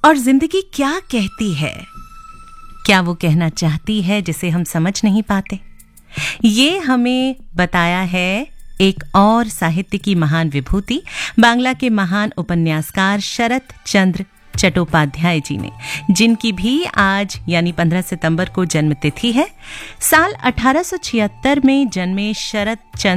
और जिंदगी क्या कहती है, क्या वो कहना चाहती है जिसे हम समझ नहीं पाते, ये हमें बताया है एक और साहित्य की महान विभूति, बांग्ला के महान उपन्यासकार शरत चंद्र चट्टोपाध्याय जी ने, जिनकी भी आज यानी 15 सितंबर को जन्मतिथि है। साल 1876 में जन्मे शरत चंद्र